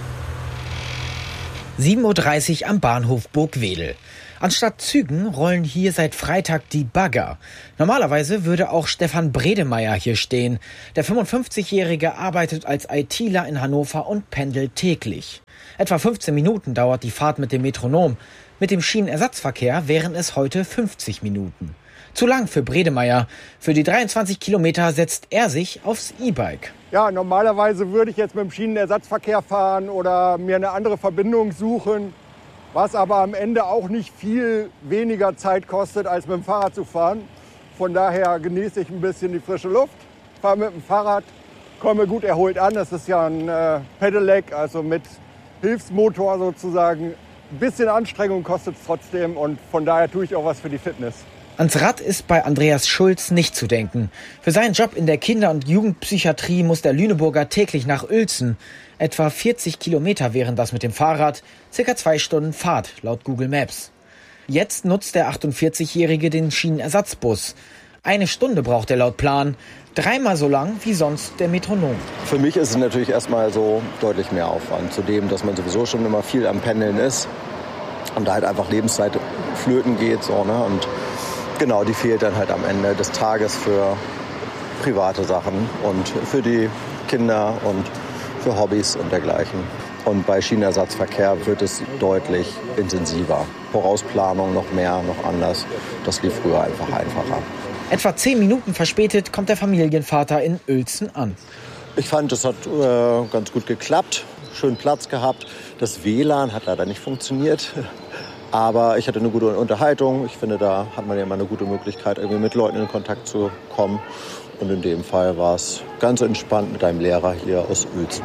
sieben Uhr dreißig am Bahnhof Burgwedel. Anstatt Zügen rollen hier seit Freitag die Bagger. Normalerweise würde auch Stefan Bredemeier hier stehen. Der fünfundfünfzigjährige arbeitet als ITler in Hannover und pendelt täglich. Etwa fünfzehn Minuten dauert die Fahrt mit dem Metronom. Mit dem Schienenersatzverkehr wären es heute fünfzig Minuten. Zu lang für Bredemeier. Für die dreiundzwanzig Kilometer setzt er sich aufs E-Bike. Ja, normalerweise würde ich jetzt mit dem Schienenersatzverkehr fahren oder mir eine andere Verbindung suchen, was aber am Ende auch nicht viel weniger Zeit kostet, als mit dem Fahrrad zu fahren. Von daher genieße ich ein bisschen die frische Luft, fahre mit dem Fahrrad, komme gut erholt an. Das ist ja ein äh, Pedelec, also mit Hilfsmotor sozusagen. Ein bisschen Anstrengung kostet es trotzdem und von daher tue ich auch was für die Fitness. Ans Rad ist bei Andreas Schulz nicht zu denken. Für seinen Job in der Kinder- und Jugendpsychiatrie muss der Lüneburger täglich nach Uelzen. Etwa vierzig Kilometer wären das mit dem Fahrrad, circa zwei Stunden Fahrt laut Google Maps. Jetzt nutzt der achtundvierzigjährige den Schienenersatzbus. Eine Stunde braucht er laut Plan, dreimal so lang wie sonst der Metronom. Für mich ist es natürlich erstmal so deutlich mehr Aufwand. Zudem, dass man sowieso schon immer viel am Pendeln ist und da halt einfach Lebenszeit flöten geht. So, ne? Und genau, die fehlt dann halt am Ende des Tages für private Sachen und für die Kinder und für Hobbys und dergleichen. Und bei Schienenersatzverkehr wird es deutlich intensiver. Vorausplanung noch mehr, noch anders. Das lief früher einfach einfacher. Etwa zehn Minuten verspätet kommt der Familienvater in Uelzen an. Ich fand, es hat äh, ganz gut geklappt. Schön Platz gehabt. Das W L A N hat leider nicht funktioniert. Aber ich hatte eine gute Unterhaltung. Ich finde, da hat man ja immer eine gute Möglichkeit, irgendwie mit Leuten in Kontakt zu kommen. Und in dem Fall war es ganz entspannt mit einem Lehrer hier aus Uelzen.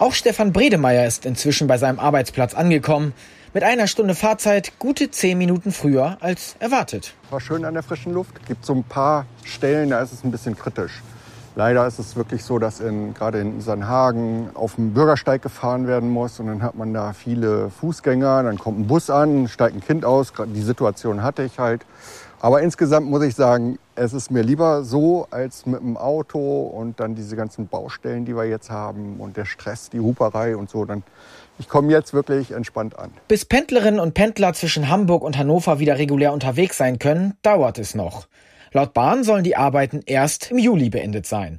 Auch Stefan Bredemeier ist inzwischen bei seinem Arbeitsplatz angekommen. Mit einer Stunde Fahrzeit gute zehn Minuten früher als erwartet. War schön an der frischen Luft. Gibt so ein paar Stellen, da ist es ein bisschen kritisch. Leider ist es wirklich so, dass in, gerade in Sandhagen auf dem Bürgersteig gefahren werden muss. Und dann hat man da viele Fußgänger, dann kommt ein Bus an, steigt ein Kind aus. Die Situation hatte ich halt. Aber insgesamt muss ich sagen, es ist mir lieber so als mit dem Auto und dann diese ganzen Baustellen, die wir jetzt haben und der Stress, die Huperei und so. Dann, ich komme jetzt wirklich entspannt an. Bis Pendlerinnen und Pendler zwischen Hamburg und Hannover wieder regulär unterwegs sein können, dauert es noch. Laut Bahn sollen die Arbeiten erst im Juli beendet sein.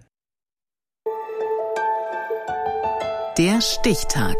Der Stichtag.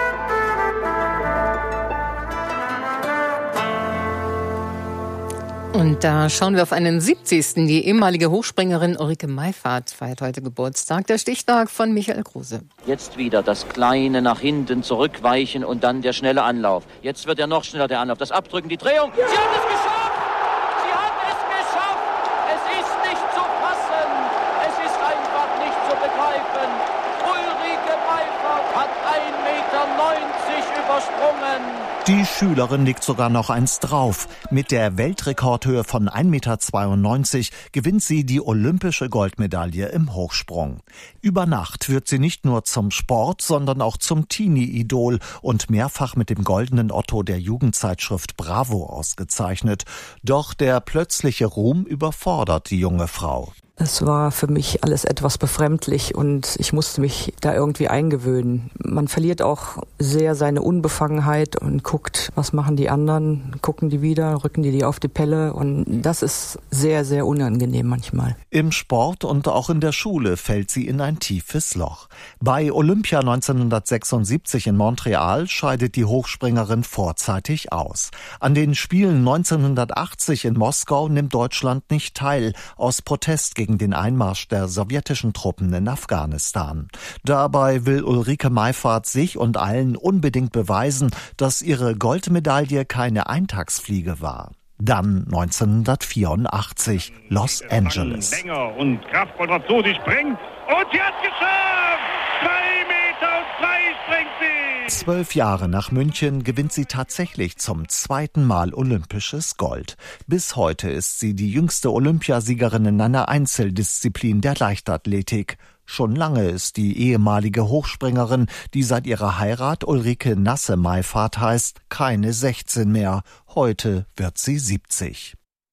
Und da schauen wir auf einen siebzigsten Die ehemalige Hochspringerin Ulrike Meifert feiert heute Geburtstag. Der Stichtag von Michael Kruse. Jetzt wieder das kleine nach hinten zurückweichen und dann der schnelle Anlauf. Jetzt wird er noch schneller, der Anlauf. Das Abdrücken, die Drehung. Sie hat es geschafft! Sie hat es geschafft! Es ist nicht zu fassen! Es ist einfach nicht zu begreifen! Ulrike Meifert hat ein Meter neunzig übersprungen! Die Schülerin legt sogar noch eins drauf. Mit der Weltrekordhöhe von ein Meter zweiundneunzig gewinnt sie die olympische Goldmedaille im Hochsprung. Über Nacht wird sie nicht nur zum Sport, sondern auch zum Teenie-Idol und mehrfach mit dem goldenen Otto der Jugendzeitschrift Bravo ausgezeichnet. Doch der plötzliche Ruhm überfordert die junge Frau. Es war für mich alles etwas befremdlich und ich musste mich da irgendwie eingewöhnen. Man verliert auch sehr seine Unbefangenheit und guckt, was machen die anderen, gucken die wieder, rücken die die auf die Pelle und das ist sehr, sehr unangenehm manchmal. Im Sport und auch in der Schule fällt sie in ein tiefes Loch. Bei Olympia neunzehnhundertsechsundsiebzig in Montreal scheidet die Hochspringerin vorzeitig aus. An den Spielen neunzehnhundertachtzig in Moskau nimmt Deutschland nicht teil, aus Protest gegen den Einmarsch der sowjetischen Truppen in Afghanistan. Dabei will Ulrike Meifert sich und allen unbedingt beweisen, dass ihre Goldmedaille keine Eintagsfliege war. Dann neunzehnhundertvierundachtzig, Los Angeles. Länger und kraftvoll drauf zu, sie springt und sie hat geschafft! Zwei Meter und zwei springt sie! Zwölf Jahre nach München gewinnt sie tatsächlich zum zweiten Mal olympisches Gold. Bis heute ist sie die jüngste Olympiasiegerin in einer Einzeldisziplin der Leichtathletik. Schon lange ist die ehemalige Hochspringerin, die seit ihrer Heirat Ulrike Nasse-Meifert heißt, keine sechzehn mehr. Heute wird sie siebzig.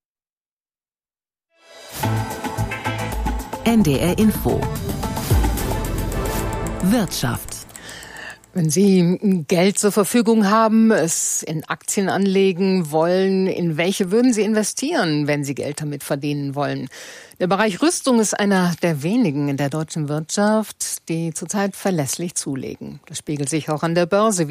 N D R Info. Wirtschaft. Wenn Sie Geld zur Verfügung haben, es in Aktien anlegen wollen, in welche würden Sie investieren, wenn Sie Geld damit verdienen wollen? Der Bereich Rüstung ist einer der wenigen in der deutschen Wirtschaft, die zurzeit verlässlich zulegen. Das spiegelt sich auch an der Börse